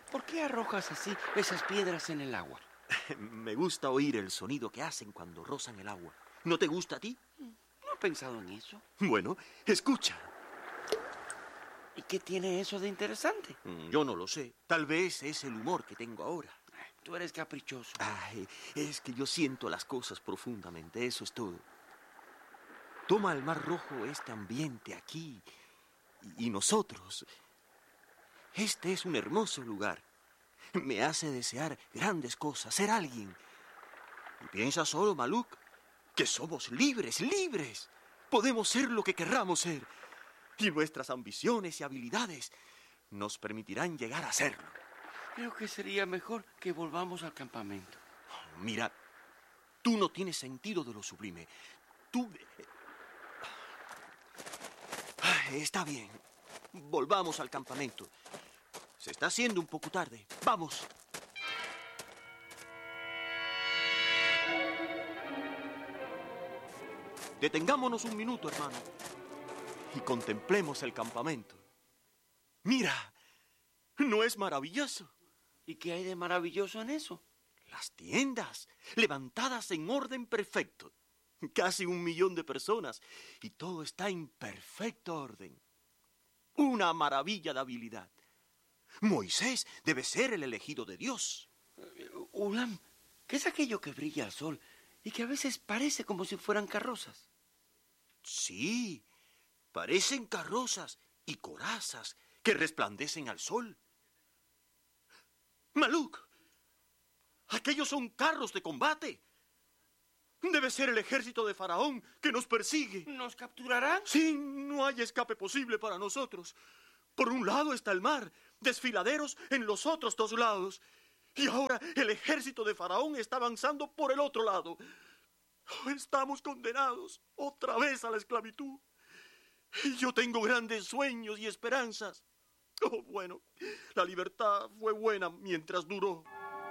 ¿Por qué arrojas así esas piedras en el agua? Me gusta oír el sonido que hacen cuando rozan el agua. ¿No te gusta a ti? No he pensado en eso. Bueno, escucha. ¿Y qué tiene eso de interesante? Yo no lo sé. Tal vez es el humor que tengo ahora. Tú eres caprichoso. Ay, es que yo siento las cosas profundamente, eso es todo. Toma el Mar Rojo este ambiente aquí y nosotros. Este es un hermoso lugar. Me hace desear grandes cosas, ser alguien. Y piensa solo, Maluk, que somos libres, libres. Podemos ser lo que querramos ser. Y nuestras ambiciones y habilidades nos permitirán llegar a serlo. Creo que sería mejor que volvamos al campamento. Mira, tú no tienes sentido de lo sublime. Tú... Está bien. Volvamos al campamento. Se está haciendo un poco tarde. ¡Vamos! Detengámonos un minuto, hermano, y contemplemos el campamento. ¡Mira! ¿No es maravilloso? ¿Y qué hay de maravilloso en eso? Las tiendas, levantadas en orden perfecto. Casi 1 millón de personas, y todo está en perfecto orden. Una maravilla de habilidad. Moisés debe ser el elegido de Dios. Ulam, ¿qué es aquello que brilla al sol y que a veces parece como si fueran carrozas? Sí, parecen carrozas y corazas que resplandecen al sol. Maluk, aquellos son carros de combate. Debe ser el ejército de Faraón que nos persigue. ¿Nos capturarán? Sí, no hay escape posible para nosotros. Por un lado está el mar, desfiladeros en los otros 2 lados. Y ahora el ejército de Faraón está avanzando por el otro lado. Estamos condenados otra vez a la esclavitud. Y yo tengo grandes sueños y esperanzas. Oh, bueno, la libertad fue buena mientras duró.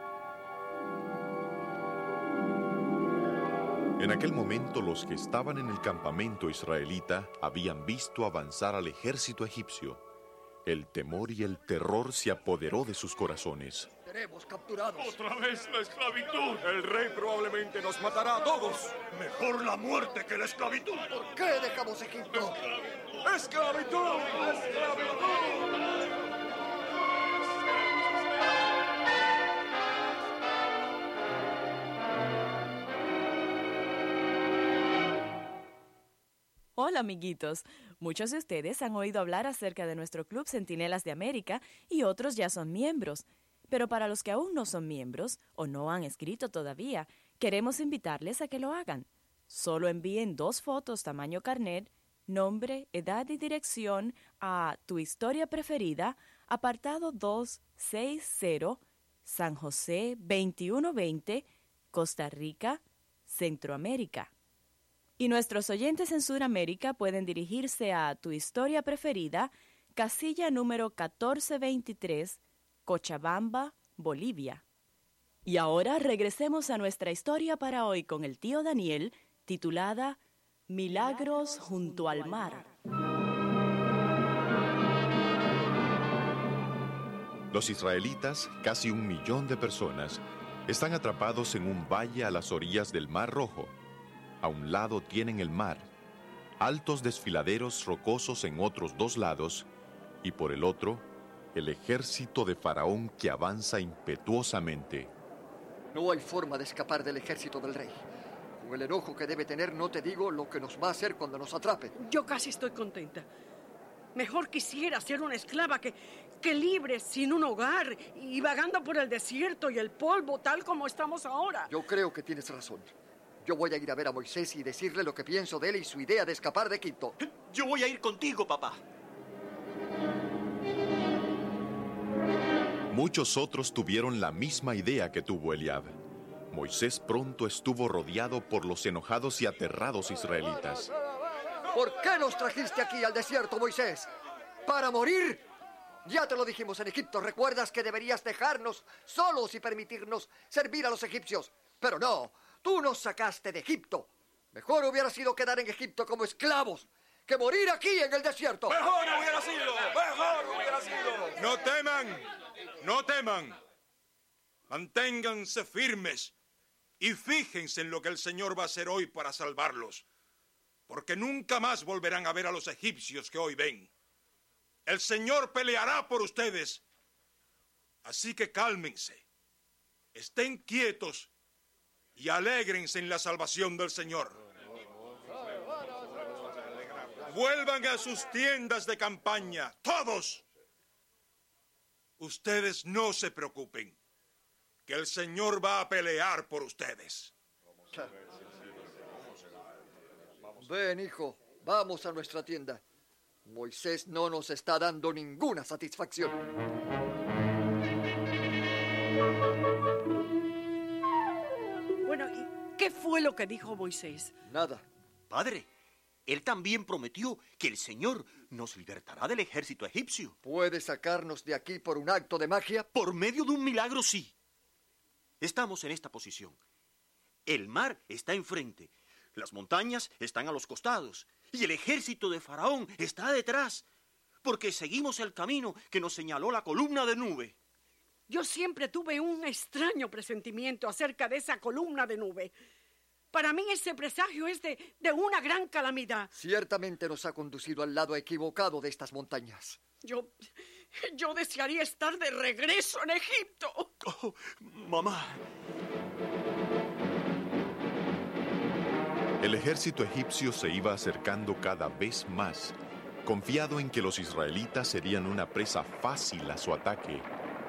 En aquel momento los que estaban en el campamento israelita habían visto avanzar al ejército egipcio. El temor y el terror se apoderó de sus corazones. Seremos capturados. ¡Otra vez la esclavitud! El rey probablemente nos matará a todos. Mejor la muerte que la esclavitud. ¿Por qué dejamos Egipto? ¡Esclavitud! ¡Esclavitud! Hola, amiguitos. Muchos de ustedes han oído hablar acerca de nuestro Club Centinelas de América y otros ya son miembros. Pero para los que aún no son miembros o no han escrito todavía, queremos invitarles a que lo hagan. Solo envíen 2 fotos tamaño carnet, nombre, edad y dirección a Tu Historia Preferida, apartado 260, San José 2120, Costa Rica, Centroamérica. Y nuestros oyentes en Sudamérica pueden dirigirse a Tu Historia Preferida, casilla número 1423, Cochabamba, Bolivia. Y ahora regresemos a nuestra historia para hoy con el tío Daniel, titulada Milagros junto al mar. Los israelitas, casi 1 millón de personas, están atrapados en un valle a las orillas del Mar Rojo. A un lado tienen el mar, altos desfiladeros rocosos en otros 2 lados, y por el otro, el ejército de Faraón que avanza impetuosamente. No hay forma de escapar del ejército del rey. Con el enojo que debe tener, no te digo lo que nos va a hacer cuando nos atrape. Yo casi estoy contenta. Mejor quisiera ser una esclava que libre, sin un hogar, y vagando por el desierto y el polvo, tal como estamos ahora. Yo creo que tienes razón. Yo voy a ir a ver a Moisés y decirle lo que pienso de él y su idea de escapar de Egipto. Yo voy a ir contigo, papá. Muchos otros tuvieron la misma idea que tuvo Eliab. Moisés pronto estuvo rodeado por los enojados y aterrados israelitas. ¿Por qué nos trajiste aquí al desierto, Moisés? ¿Para morir? Ya te lo dijimos en Egipto. ¿Recuerdas que deberías dejarnos solos y permitirnos servir a los egipcios? Pero no, tú nos sacaste de Egipto. Mejor hubiera sido quedar en Egipto como esclavos que morir aquí en el desierto. ¡Mejor hubiera sido! ¡Mejor hubiera sido! No teman. No teman. Manténganse firmes y fíjense en lo que el Señor va a hacer hoy para salvarlos, porque nunca más volverán a ver a los egipcios que hoy ven. El Señor peleará por ustedes. Así que cálmense, estén quietos y alégrense en la salvación del Señor. Vuelvan a sus tiendas de campaña, todos. Ustedes no se preocupen, que el Señor va a pelear por ustedes. Ven, hijo, vamos a nuestra tienda. Moisés no nos está dando ninguna satisfacción. Bueno, ¿y qué fue lo que dijo Moisés? Nada. Padre, él también prometió que el Señor nos libertará del ejército egipcio. ¿Puede sacarnos de aquí por un acto de magia? Por medio de un milagro, sí. Estamos en esta posición. El mar está enfrente, las montañas están a los costados y el ejército de Faraón está detrás, porque seguimos el camino que nos señaló la columna de nube. Yo siempre tuve un extraño presentimiento acerca de esa columna de nube. Para mí ese presagio es de una gran calamidad. Ciertamente nos ha conducido al lado equivocado de estas montañas. Yo desearía estar de regreso en Egipto. Oh, mamá. El ejército egipcio se iba acercando cada vez más, confiado en que los israelitas serían una presa fácil a su ataque.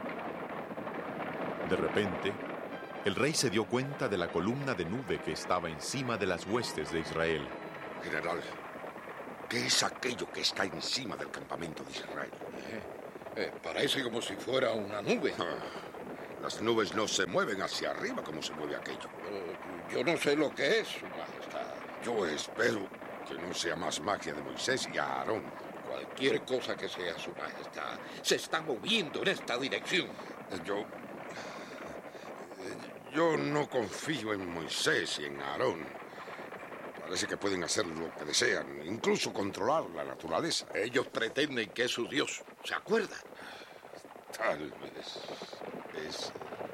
De repente, el rey se dio cuenta de la columna de nube que estaba encima de las huestes de Israel. General, ¿qué es aquello que está encima del campamento de Israel? Parece como si fuera una nube. Las nubes no se mueven hacia arriba como se mueve aquello. Yo no sé lo que es, Su Majestad. Yo espero que no sea más magia de Moisés y Aarón. Cualquier cosa que sea, Su Majestad, se está moviendo en esta dirección. Yo no confío en Moisés y en Aarón. Parece que pueden hacer lo que desean, incluso controlar la naturaleza. Ellos pretenden que es su Dios. ¿Se acuerda? Tal vez es...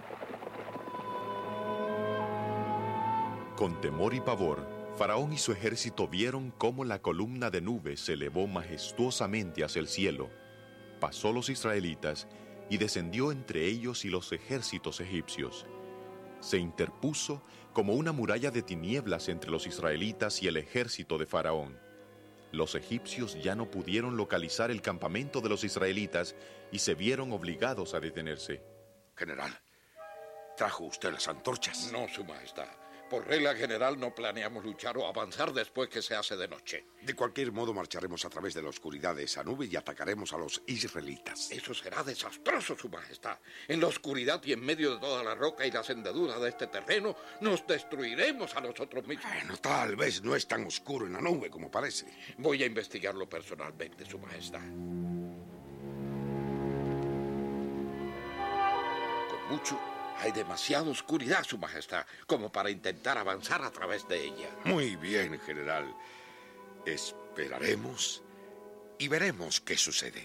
Con temor y pavor, Faraón y su ejército vieron cómo la columna de nube se elevó majestuosamente hacia el cielo, pasó los israelitas y descendió entre ellos y los ejércitos egipcios. Se interpuso como una muralla de tinieblas entre los israelitas y el ejército de Faraón. Los egipcios ya no pudieron localizar el campamento de los israelitas y se vieron obligados a detenerse. General, ¿trajo usted las antorchas? No, Su Majestad. Por regla general no planeamos luchar o avanzar después que se hace de noche. De cualquier modo marcharemos a través de la oscuridad de esa nube y atacaremos a los israelitas. Eso será desastroso, Su Majestad. En la oscuridad y en medio de toda la roca y las hendeduras de este terreno, nos destruiremos a nosotros mismos. Bueno, tal vez no es tan oscuro en la nube como parece. Voy a investigarlo personalmente, Su Majestad. Con mucho... Hay demasiada oscuridad, Su Majestad, como para intentar avanzar a través de ella. Muy bien, general. Esperaremos y veremos qué sucede.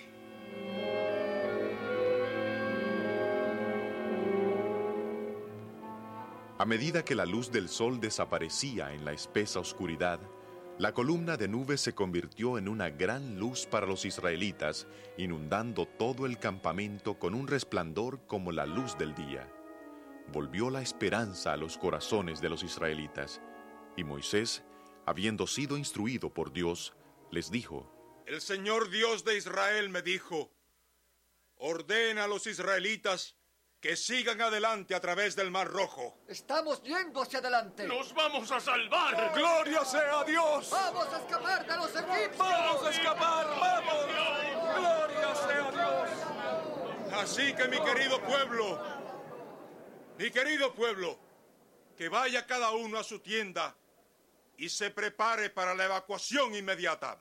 A medida que la luz del sol desaparecía en la espesa oscuridad, la columna de nube se convirtió en una gran luz para los israelitas, inundando todo el campamento con un resplandor como la luz del día. Volvió la esperanza a los corazones de los israelitas, y Moisés, habiendo sido instruido por Dios, les dijo: El Señor Dios de Israel me dijo: ordena a los israelitas que sigan adelante a través del Mar Rojo. ¡Estamos yendo hacia adelante! ¡Nos vamos a salvar! ¡Gloria sea a Dios! ¡Vamos a escapar de los egipcios! ¡Vamos a escapar! ¡Vamos! ¡Gloria sea a Dios! Así que mi querido pueblo, que vaya cada uno a su tienda y se prepare para la evacuación inmediata.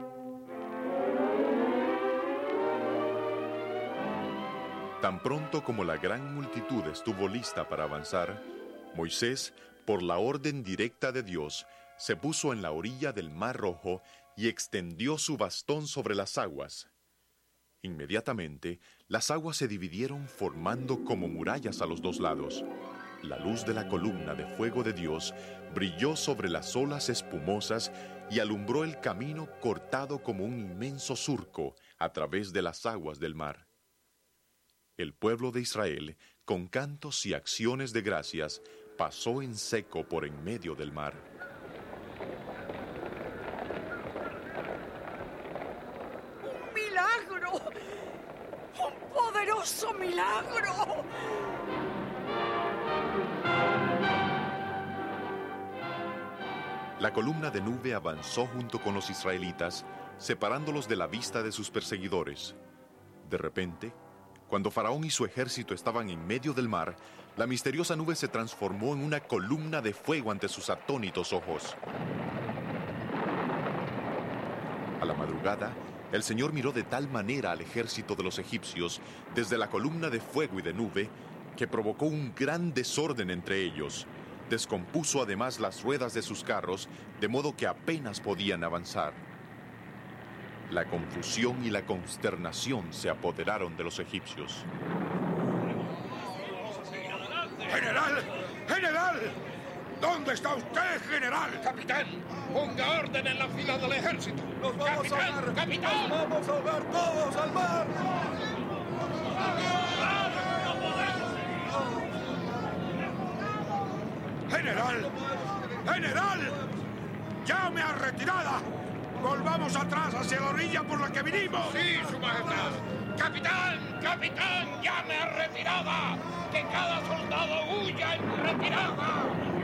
Tan pronto como la gran multitud estuvo lista para avanzar, Moisés, por la orden directa de Dios, se puso en la orilla del Mar Rojo y extendió su bastón sobre las aguas. Inmediatamente, las aguas se dividieron formando como murallas a los dos lados. La luz de la columna de fuego de Dios brilló sobre las olas espumosas y alumbró el camino cortado como un inmenso surco a través de las aguas del mar. El pueblo de Israel, con cantos y acciones de gracias, pasó en seco por en medio del mar. ¡Un milagro! ¡Un poderoso milagro! La columna de nube avanzó junto con los israelitas, separándolos de la vista de sus perseguidores. De repente, cuando Faraón y su ejército estaban en medio del mar, la misteriosa nube se transformó en una columna de fuego ante sus atónitos ojos. A la madrugada, el Señor miró de tal manera al ejército de los egipcios desde la columna de fuego y de nube que provocó un gran desorden entre ellos. Descompuso además las ruedas de sus carros, de modo que apenas podían avanzar. La confusión y la consternación se apoderaron de los egipcios. ¡General! ¡General! ¿Dónde está usted, general? Capitán, ponga orden en la fila del ejército. ¡Nos vamos Capitán, a ahogar! capitán. ¡Nos vamos a ahogar todos al mar! ¡General! ¡General! ¡Llame a retirada! ¡Volvamos atrás hacia la orilla por la que vinimos! Sí, su majestad. Capitán, capitán, llame a retirada. Que cada soldado huya en retirada.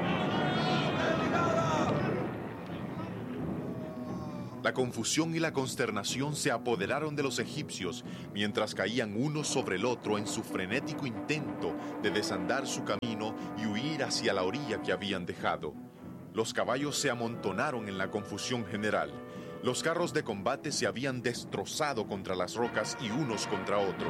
La confusión y la consternación se apoderaron de los egipcios mientras caían uno sobre el otro en su frenético intento de desandar su camino y huir hacia la orilla que habían dejado. Los caballos se amontonaron en la confusión general. Los carros de combate se habían destrozado contra las rocas y unos contra otros.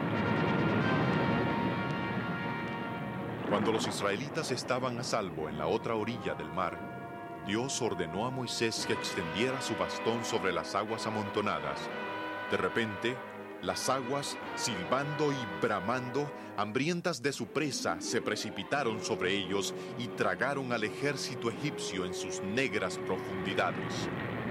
Cuando los israelitas estaban a salvo en la otra orilla del mar, Dios ordenó a Moisés que extendiera su bastón sobre las aguas amontonadas. De repente, las aguas, silbando y bramando, hambrientas de su presa, se precipitaron sobre ellos y tragaron al ejército egipcio en sus negras profundidades.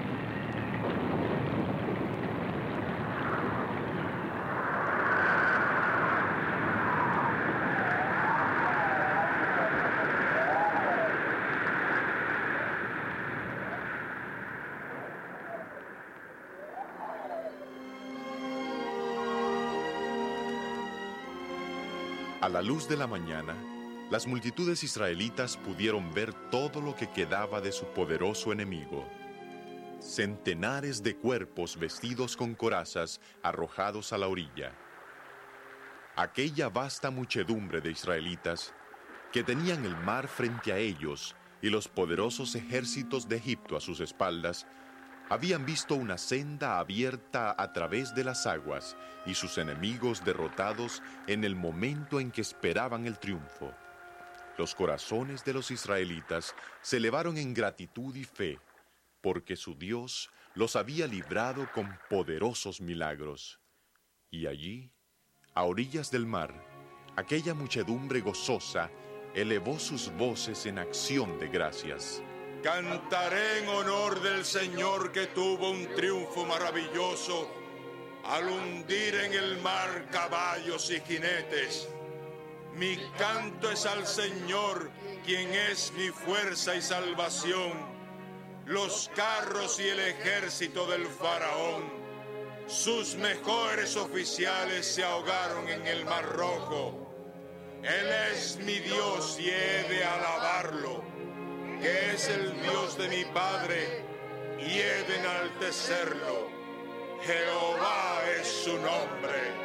A la luz de la mañana, las multitudes israelitas pudieron ver todo lo que quedaba de su poderoso enemigo. Centenares de cuerpos vestidos con corazas arrojados a la orilla. Aquella vasta muchedumbre de israelitas que tenían el mar frente a ellos y los poderosos ejércitos de Egipto a sus espaldas, habían visto una senda abierta a través de las aguas y sus enemigos derrotados en el momento en que esperaban el triunfo. Los corazones de los israelitas se elevaron en gratitud y fe, porque su Dios los había librado con poderosos milagros. Y allí, a orillas del mar, aquella muchedumbre gozosa elevó sus voces en acción de gracias. Cantaré en honor del Señor que tuvo un triunfo maravilloso al hundir en el mar caballos y jinetes. Mi canto es al Señor, quien es mi fuerza y salvación. Los carros y el ejército del faraón, sus mejores oficiales se ahogaron en el mar rojo. Él es mi Dios y he de alabarlo, que es el Dios de mi Padre, y he de enaltecerlo. Jehová es su nombre.